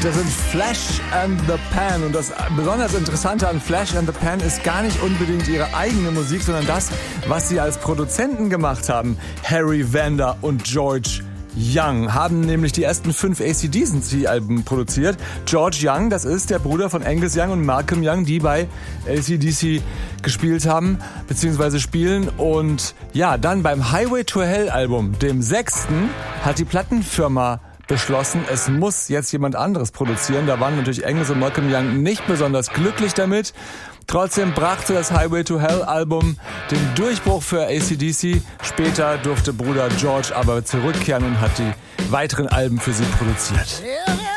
Das sind Flash and the Pan. Und das besonders Interessante an Flash and the Pan ist gar nicht unbedingt ihre eigene Musik, sondern das, was sie als Produzenten gemacht haben. Harry Vanda und George Young haben nämlich die ersten 5 AC/DC-Alben produziert. George Young, das ist der Bruder von Angus Young und Malcolm Young, die bei AC/DC gespielt haben, beziehungsweise spielen. Und ja, dann beim Highway to Hell Album, dem 6., hat die Plattenfirma beschlossen, es muss jetzt jemand anderes produzieren. Da waren natürlich Angus und Malcolm Young nicht besonders glücklich damit. Trotzdem brachte das Highway to Hell Album den Durchbruch für AC/DC. Später durfte Bruder George aber zurückkehren und hat die weiteren Alben für sie produziert.